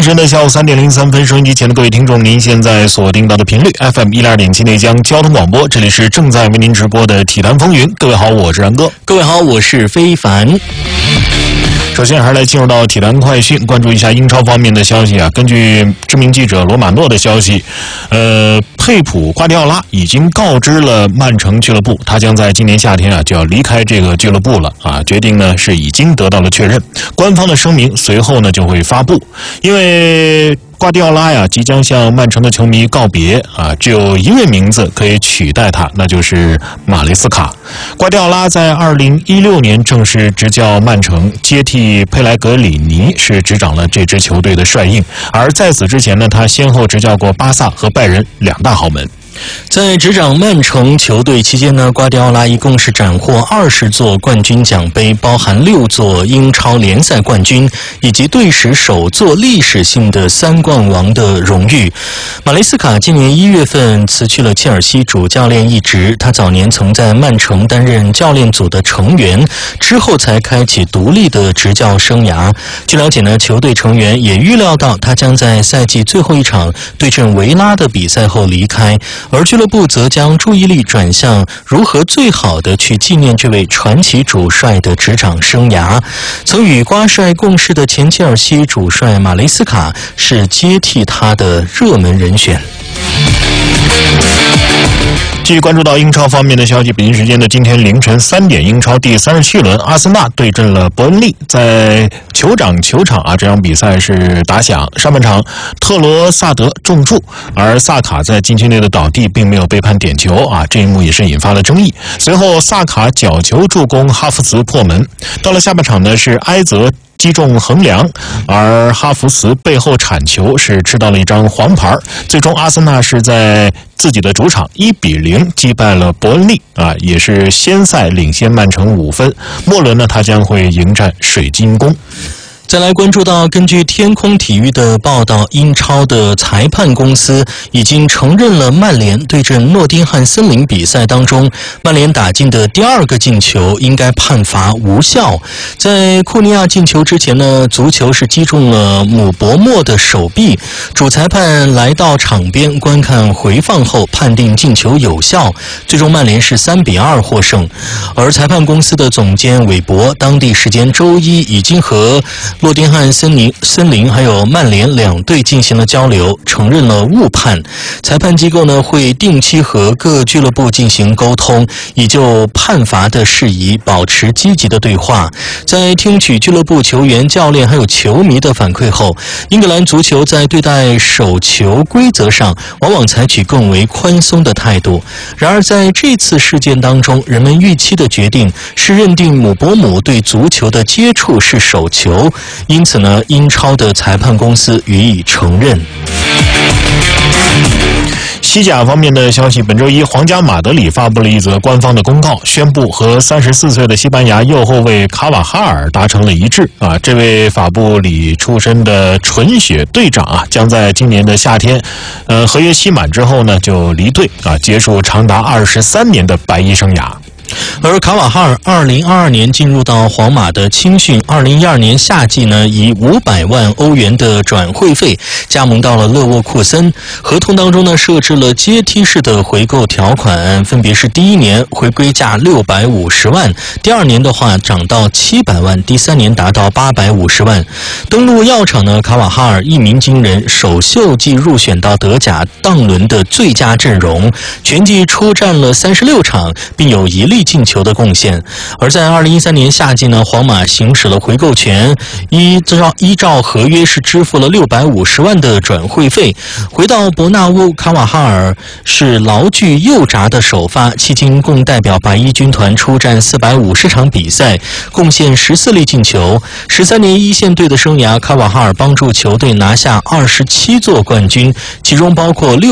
时的下午3点03分，收音机前的各位听众，您现在锁定到的频率 FM 102.7内江交通广播，这里是正在为您直播的体坛风云。各位好，我是然哥。 各位好，我是非凡。 首先还是来进入到体坛快讯，关注一下英超方面的消息啊。根据知名记者罗马诺的消息，佩普瓜迪奥拉已经告知了曼城俱乐部，他将在今年夏天就要离开这个俱乐部了啊。决定呢是已经得到了确认，官方的声明随后呢就会发布。因为瓜迪奥拉即将向曼城的球迷告别啊，只有一位名字可以取代他，那就是马雷斯卡。瓜迪奥拉在2016年正式执教曼城，接替佩莱格里尼是执掌了这支球队的帅印，而在此之前呢，他先后执教过巴萨和拜仁两大豪门。 在执掌曼城球队期间呢，瓜迪奥拉一共是斩获20座冠军奖杯，包含6座英超联赛冠军，以及队史首座历史性的3冠王的荣誉。马雷斯卡今年1月份辞去了切尔西主教练一职，他早年曾在曼城担任教练组的成员，之后才开启独立的执教生涯。据了解呢，球队成员也预料到他将在赛季最后一场对阵维拉的比赛后离开，而俱乐部则将注意力转向如何最好的去纪念这位传奇主帅的执掌生涯。曾与瓜帅共事的前切尔西主帅马雷斯卡是接替他的热门人选。 继续关注到英超方面的消息，北京时间的今天凌晨3点，英超第37轮，阿森纳对阵了伯恩利。在酋长球场这场比赛是打响。上半场特罗萨德中柱，而萨卡在禁区内的倒地并没有被判点球这一幕也是引发了争议。随后萨卡角球助攻哈弗茨破门。到了下半场呢，是埃泽击中横梁，而哈弗茨背后铲球是吃到了一张黄牌。最终阿森纳是在自己的主场1-0击败了伯恩利也是先赛领先曼城5分。末轮呢，他将会迎战水晶宫。 再来关注到，根据天空体育的报道，英超的裁判公司已经承认了曼联对阵诺丁汉森林比赛当中，曼联打进的第2个进球应该判罚无效。在库尼亚进球之前呢，足球是击中了姆伯莫的手臂，主裁判来到场边观看回放后判定进球有效，最终曼联是3-2获胜。而裁判公司的总监韦伯当地时间周一已经和诺丁汉森林还有曼联两队进行了交流，承认了误判。裁判机构呢会定期和各俱乐部进行沟通，以就判罚的事宜保持积极的对话。在听取俱乐部球员、教练还有球迷的反馈后，英格兰足球在对待手球规则上往往采取更为宽松的态度。然而在这次事件当中，人们预期的决定是认定姆伯姆对足球的接触是手球，因此呢，英超的裁判公司予以承认。 西甲方面的消息，本周一皇家马德里发布了一则官方的公告，宣布和34岁的西班牙右后卫卡瓦哈尔达成了一致这位法布里出身的纯血队长将在今年的夏天合约期满之后呢就离队结束长达23年的白衣生涯。 而卡瓦哈尔2022年进入到皇马的青训，2012年夏季呢，以500万欧元的转会费加盟到了勒沃库森。合同当中呢，设置了阶梯式的回购条款，分别是第1年回归价650万，第2年的话涨到700万，第3年达到850万。登陆药厂呢，卡瓦哈尔一鸣惊人，首秀即入选到德甲当轮的最佳阵容，全季出战了36场，并有1粒进球的贡献。而在2013年夏季呢，皇马行使了回购权，依照合约是支付了650万的转会费。回到伯纳乌，卡瓦哈尔是牢具右闸的首发，迄今共代表白衣军团出战450场比赛，贡献14粒进球。13年一线队的生涯，卡瓦哈尔帮助球队拿下27座冠军，其中包括